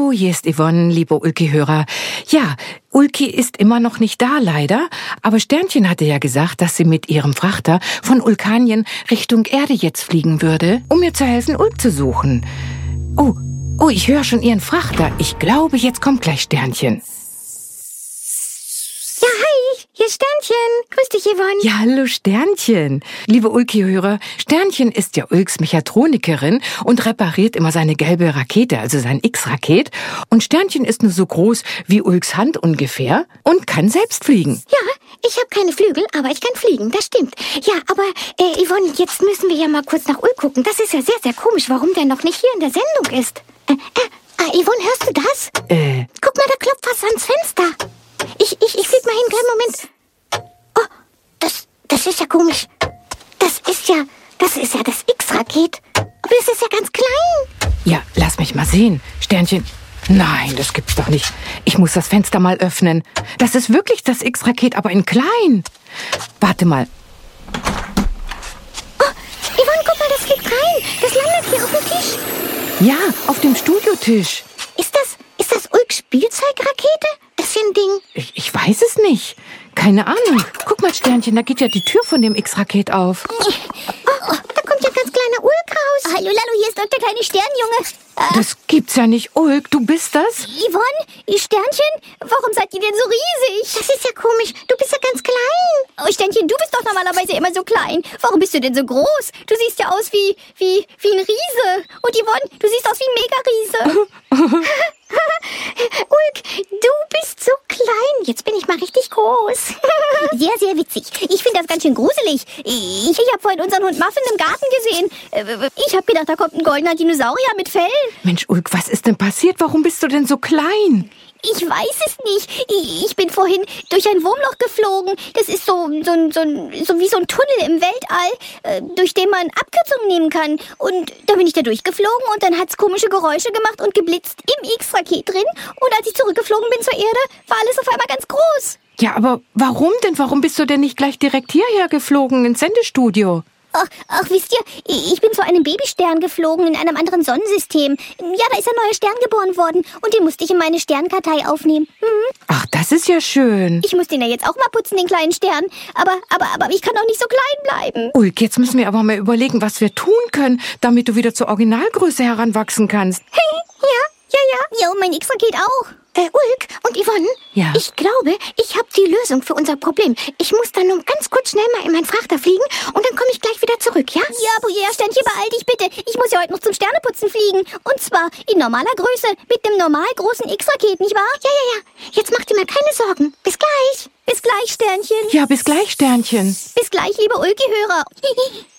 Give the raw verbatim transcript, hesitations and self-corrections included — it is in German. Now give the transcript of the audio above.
Hallo, hier ist Yvonne, liebe Ulki-Hörer. Ja, Ulki ist immer noch nicht da, leider. Aber Sternchen hatte ja gesagt, dass sie mit ihrem Frachter von Ulkanien Richtung Erde jetzt fliegen würde, um mir zu helfen, Ulk zu suchen. Oh, oh, ich höre schon ihren Frachter. Ich glaube, jetzt kommt gleich Sternchen. Ja, hi, hier ist Sternchen. Grüß dich, Yvonne. Ja, hallo Sternchen. Liebe Ulki-Hörer, Sternchen ist ja Ulks Mechatronikerin und repariert immer seine gelbe Rakete, also sein X-Raket. Und Sternchen ist nur so groß wie Ulks Hand ungefähr und kann selbst fliegen. Ja, ich habe keine Flügel, aber ich kann fliegen, das stimmt. Ja, aber äh, Yvonne, jetzt müssen wir ja mal kurz nach Ulk gucken. Das ist ja sehr, sehr komisch, warum der noch nicht hier in der Sendung ist. Äh, äh, äh, Yvonne, hörst du das? Äh. Guck mal, da klopft was ans Fenster. Ich, ich, ich flieg mal hin, kleinen Moment. Oh, das, das ist ja komisch. Das ist ja, das ist ja das X-Raket. Aber das ist ja ganz klein. Ja, lass mich mal sehen. Sternchen. Nein, das gibt's doch nicht. Ich muss das Fenster mal öffnen. Das ist wirklich das X-Raket, aber in klein. Warte mal. Oh, Yvonne, guck mal, das fliegt rein. Das landet hier auf dem Tisch. Ja, auf dem Studiotisch. Ist das, ist das Ulks Spielzeugrakete? Das für ein Ding? Ich, ich weiß es nicht. Keine Ahnung. Guck mal, Sternchen, da geht ja die Tür von dem X-Raket auf. Oh, oh, da kommt ja ein ganz kleiner Ulk raus. Hallo, Lalo, hier ist doch der kleine Sternjunge. Äh, Das gibt's ja nicht, Ulk. Du bist das? Yvonne, ihr Sternchen? Warum seid ihr denn so riesig? Das ist ja komisch. Du bist ja ganz klein. Oh, Sternchen, du bist doch normalerweise immer so klein. Warum bist du denn so groß? Du siehst ja aus wie, wie, wie ein Riese. Und Yvonne, du siehst aus wie ein Mega-Riese. Ulk, du bist so klein. Jetzt bin ich mal richtig groß. Sehr, sehr witzig. Ich finde das ganz schön gruselig. Ich, ich habe vorhin unseren Hund Muffin im Garten gesehen. Äh, Ich habe gedacht, da kommt ein goldener Dinosaurier mit Fell. Mensch, Ulk, was ist denn passiert? Warum bist du denn so klein? Ich weiß es nicht. Ich ich bin vorhin durch ein Wurmloch geflogen. Das ist so, so, ein- so, ein- so wie so ein Tunnel im Weltall, äh, durch den man Abkürzungen nehmen kann. Und da bin ich da durchgeflogen und dann hat's komische Geräusche gemacht und geblitzt im X-Raket drin. Und als ich zurückgeflogen bin zur Erde, war alles auf einmal ganz groß. Ja, aber warum denn? Warum bist du denn nicht gleich direkt hierher geflogen ins Sendestudio? Ach, ach, wisst ihr, ich bin zu einem Babystern geflogen in einem anderen Sonnensystem. Ja, da ist ein neuer Stern geboren worden und den musste ich in meine Sternkartei aufnehmen. Mhm. Ach, das ist ja schön. Ich muss den ja jetzt auch mal putzen, den kleinen Stern. Aber, aber, aber ich kann doch nicht so klein bleiben. Ulk, jetzt müssen wir aber mal überlegen, was wir tun können, damit du wieder zur Originalgröße heranwachsen kannst. Ja, ja, ja. Ja, und mein X-Raket auch. Äh, Ulk und Yvonne, Ja. ich glaube, ich habe die Lösung für unser Problem. Ich muss dann nur ganz kurz schnell mal in meinen Frachter fliegen und dann komme ich gleich wieder zurück, ja? Ja, Bruyère, Sternchen, beeil dich bitte. Ich muss ja heute noch zum Sterneputzen fliegen. Und zwar in normaler Größe, mit einem normal großen X-Raket, nicht wahr? Ja, ja, ja. Jetzt mach dir mal keine Sorgen. Bis gleich. Bis gleich, Sternchen. Ja, bis gleich, Sternchen. Bis gleich, liebe Ulki-Hörer.